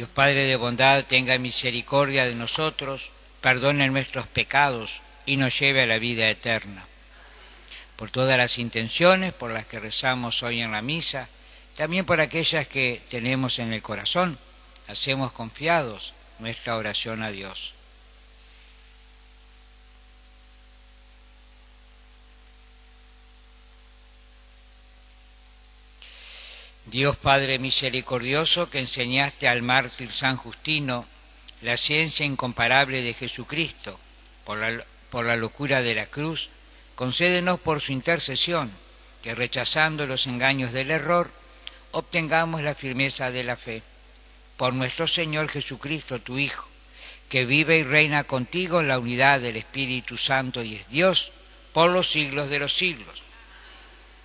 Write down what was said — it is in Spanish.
Dios Padre de bondad, tenga misericordia de nosotros, perdone nuestros pecados y nos lleve a la vida eterna. Por todas las intenciones por las que rezamos hoy en la misa, también por aquellas que tenemos en el corazón, hacemos confiados nuestra oración a Dios. Dios Padre misericordioso, que enseñaste al mártir San Justino la ciencia incomparable de Jesucristo por la locura de la cruz, concédenos por su intercesión que, rechazando los engaños del error, obtengamos la firmeza de la fe. Por nuestro Señor Jesucristo, tu Hijo, que vive y reina contigo en la unidad del Espíritu Santo y es Dios por los siglos de los siglos.